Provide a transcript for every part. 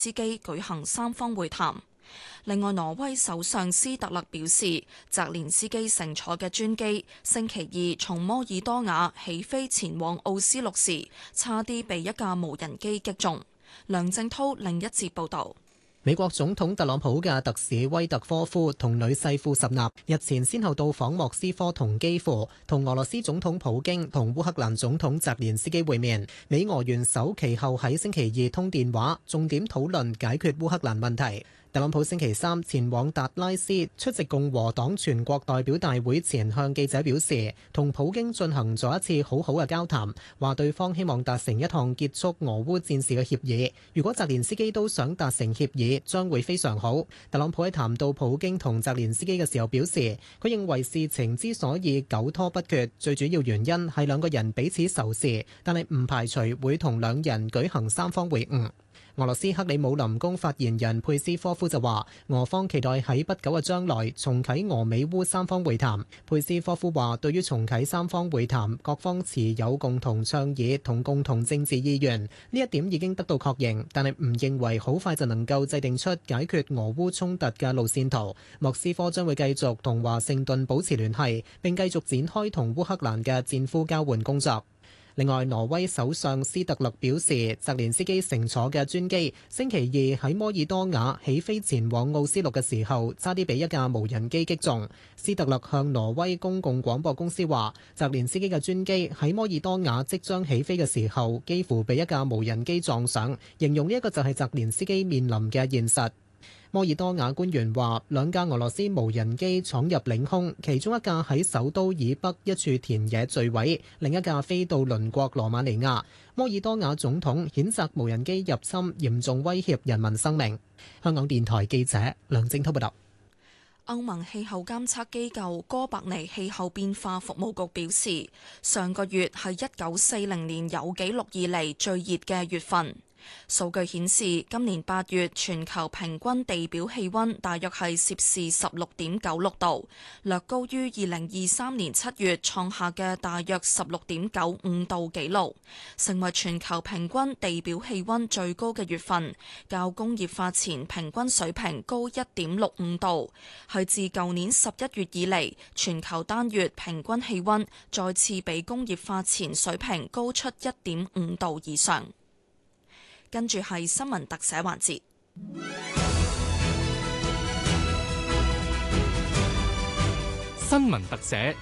斯基舉行三方會談。另外，挪威首相斯特勒表示，澤連斯基乘坐嘅專機星期二從摩爾多瓦起飛前往奧斯陸時，差啲被一架無人機擊中。梁正濤另一節報導。 美國總統特朗普嘅特使威特科夫同女婿庫什納日前先後到訪莫斯科同基輔，同俄羅斯總統普京同烏克蘭總統澤連斯基會面。美俄元首其後喺星期二通電話，重點討論解決烏克蘭問題。特朗普星期三前往達拉斯出席共和黨全國代表大會前，向記者表示，同普京進行咗一次好好嘅交談，話對方希望達成一項結束俄烏戰事嘅協議。如果澤連斯基都想達成協議，將會非常好。特朗普喺談到普京同澤連斯基嘅時候表示，佢認為事情之所以久拖不決，最主要原因係兩個人彼此仇視，但係唔排除會同兩人舉行三方會晤。俄羅斯克里姆林宮發言人佩斯科夫就話，俄方期待喺不久嘅將來重啟俄美烏三方會談。佩斯科夫話，對於重啟三方會談，各方持有共同倡議同共同政治意願，呢一點已經得到確認，但係唔認為好快就能夠制定出解決俄烏衝突嘅路線圖。莫斯科將會繼續同華盛頓保持聯繫，並繼續展開同烏克蘭嘅戰俘交換工作。另外，挪威首相斯特勒表示，澤連斯基乘坐嘅專機星期二喺摩爾多瓦起飛前往奧斯陸嘅時候，差啲被一架無人機擊中。斯特勒向挪威公共廣播公司話，澤連斯基嘅專機喺摩爾多瓦即將起飛嘅時候，幾乎被一架無人機撞上，形容呢一個就係澤連斯基面臨嘅現實。摩爾多瓦官員話，兩架俄羅斯無人機闖入領空，其中一架喺首都以北一處田野墜毀，另一架飛到鄰國羅馬尼亞。摩爾多瓦總統譴責無人機入侵，嚴重威脅人民生命。香港電台記者梁正滔報道。 歐盟氣候監測機構哥白尼氣候變化服務局表示，上個月係1940年有紀錄以嚟最熱嘅月份。數據顯示，今年8月全球平均地表氣溫大約係攝氏16.96度，略高於2023年7月創下嘅大約16.95度紀錄，成為全球平均地表氣溫最高嘅月份，較工業化前平均水平高1.65度，係自舊年11月以嚟全球單月平均氣溫再次比工業化前水平高出1.5度以上。跟住係新聞特寫環節。 新聞特寫，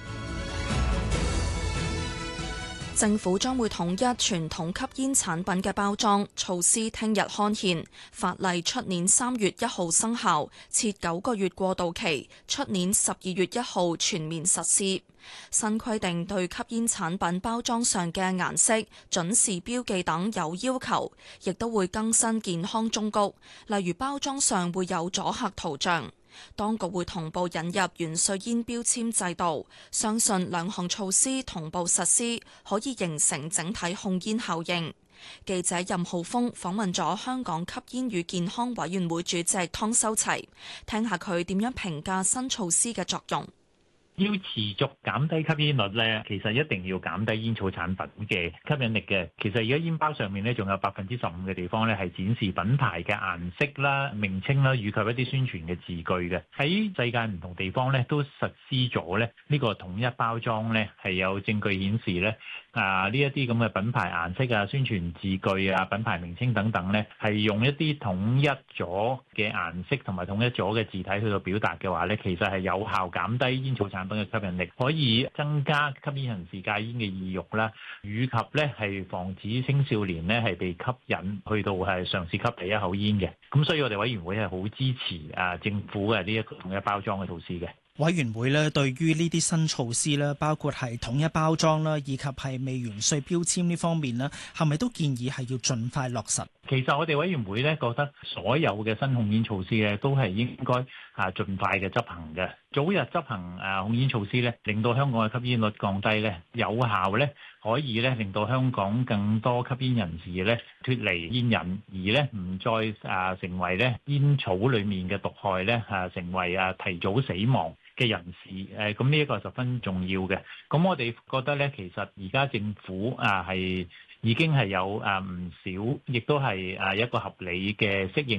政府將會統一傳統吸煙產品嘅包裝措施，聽日刊憲，法例出年3月1號生效，設9個月過渡期，出年12月1號全面實施。新規定對吸煙產品包裝上嘅顏色、準時標記等有要求，亦都會更新健康忠告，例如包裝上會有阻嚇圖像。當局會同步引入圓碎煙標籤制度，相信兩項措施同步實施，可以形成整體控煙效應。記者任浩峰訪問咗香港吸煙與健康委員會主席湯修齊，聽下佢點樣評價新措施嘅作用。 要持續減低吸煙率咧，其實一定要減低煙草產品嘅吸引力嘅。其實而家煙包上面咧，仲有15%嘅地方咧係展示品牌嘅顏色啦、名稱啦，以及一啲宣傳嘅字句嘅。喺世界唔同地方咧，都實施咗咧呢個統一包裝咧，係有證據顯示咧，呢一啲咁嘅品牌顏色啊、宣傳字句啊、品牌名稱等等咧，係用一啲統一咗嘅顏色同埋統一咗嘅字體去到表達嘅話咧，其實係有效減低煙草產品嘅吸引力，可以增加吸煙人士戒煙嘅意欲啦，以及咧係防止青少年咧係被吸引去到係嘗試吸第一口煙嘅。咁所以我哋委員會係好支持政府嘅呢一個統一包裝嘅措施嘅。 委員會咧對於呢啲新措施咧，包括係統一包裝啦，以及係未圓碎標籤呢方面咧，係咪都建議係要盡快落實？ 其實我哋委員會咧覺得所有嘅新控煙措施咧都係應該盡快嘅執行嘅，早日執行控煙措施咧，令到香港嘅吸煙率降低咧，有效咧可以咧令到香港更多吸煙人士咧脫離煙癮，而咧唔再成為咧煙草裡面嘅毒害咧成為提早死亡嘅人士，咁呢一個十分重要嘅。咁我哋覺得咧，其實而家政府係已經係有唔少，亦都係一個合理嘅適應。